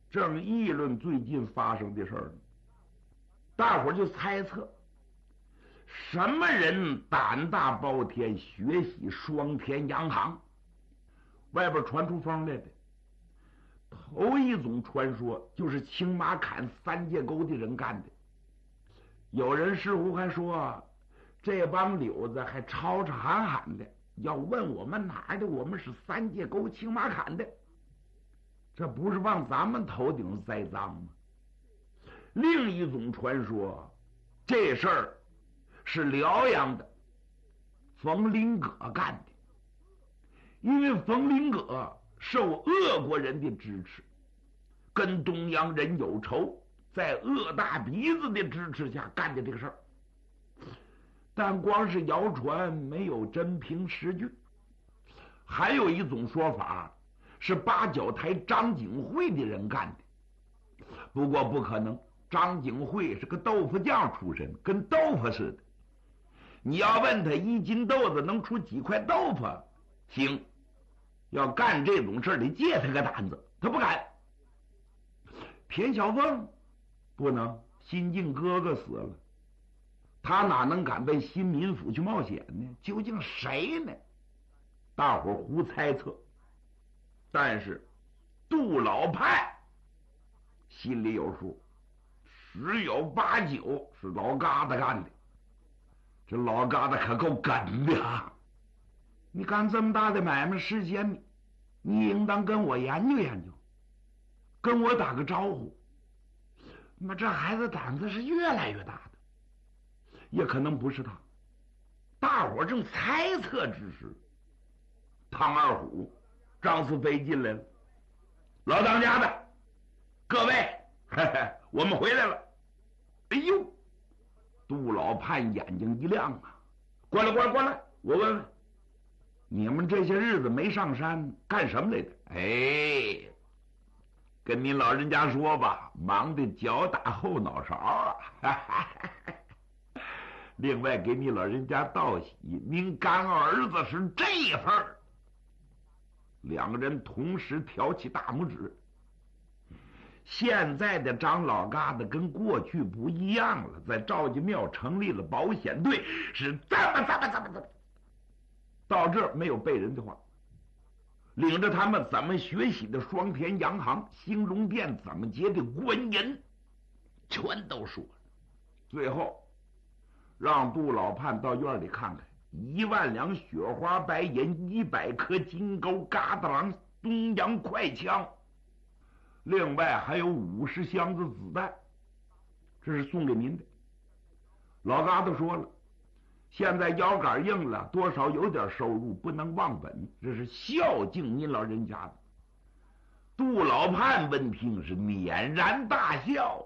正议论最近发生的事儿呢，大伙儿就猜测什么人胆大包天，学习双天洋行。外边传出风来的头一种传说就是青马坎三界沟的人干的。有人似乎还说，这帮柳子还吵吵喊喊的要问我们哪儿的，我们是三界沟青马坎的，这不是往咱们头顶栽赃吗？另一种传说，这事儿是辽阳的冯林葛干的，因为冯林葛受俄国人的支持，跟东洋人有仇，在鄂大鼻子的支持下干的这个事儿。但光是谣传，没有真凭实据。还有一种说法是八角台张景惠的人干的，不过不可能，张景惠是个豆腐匠出身，跟豆腐似的。你要问他一斤豆子能出几块豆腐，行，要干这种事儿得借他个胆子，他不敢。田小凤不能，新晋哥哥死了，他哪能敢奔新民府去冒险呢？究竟谁呢？大伙儿胡猜测，但是杜老派心里有数，十有八九是老疙瘩干的。这老疙瘩可够梗的啊！你干这么大的买卖，事先你应当跟我研究研究，跟我打个招呼。那么这孩子胆子是越来越大的，也可能不是他。大伙正猜测之时，唐二虎、张思飞进来了。老当家的，各位，嘿嘿，我们回来了。哎呦！杜老盼眼睛一亮啊，过来过来过来，我问问你们这些日子没上山干什么来的？哎，跟您老人家说吧，忙得脚打后脑勺啊。另外给你老人家道喜，您干儿子是这份儿。两个人同时挑起大拇指。现在的张老疙瘩跟过去不一样了，在赵家庙成立了保险队，是怎么，到这儿没有背人的话，领着他们怎么学习的双田洋行，兴隆殿怎么结的官银，全都说了。最后让杜老盼到院里看看，1万两雪花白银，100颗金钩疙瘩郎东洋快枪，另外还有50箱子子弹，这是送给您的。老疙瘩说了，现在腰杆硬了，多少有点收入，不能忘本，这是孝敬您老人家的。杜老盼闻听是捻然大笑，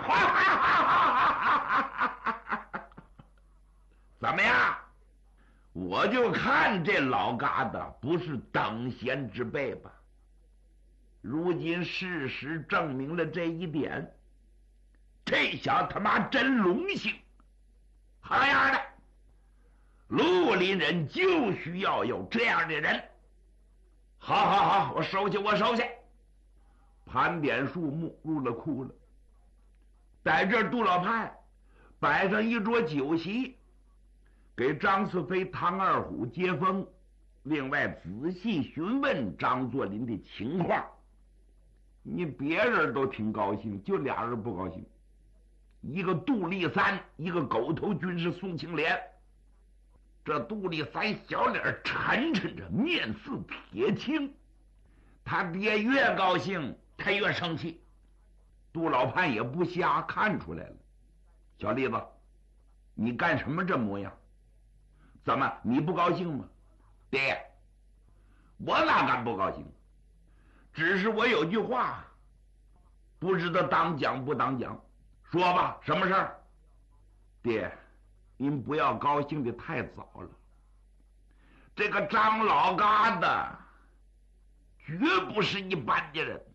怎么样？我就看这老疙瘩不是等闲之辈吧。如今事实证明了这一点，这下他妈真荣幸。好样的，绿林人就需要有这样的人。好，我收下。盘点数目，入了库了。在这杜老派摆上一桌酒席，给张四飞、唐二虎接风，另外仔细询问张作霖的情况。你别人都挺高兴，就俩人不高兴，一个杜立三，一个狗头军师宋庆莲。这杜立三小脸沉沉着，面似铁青。他爹越高兴，他越生气。杜老盼也不瞎，看出来了。小栗子，你干什么这模样？怎么你不高兴吗？爹，我哪敢不高兴？只是我有句话，不知道当讲不当讲，说吧，什么事儿？爹，您不要高兴的太早了。这个张老疙瘩绝不是一般的人。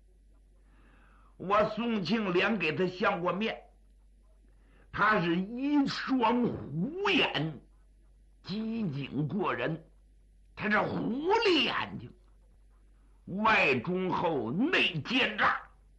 我宋庆莲给他相过面，他是一双虎眼，机警过人，他是狐狸眼睛，外忠厚内奸诈，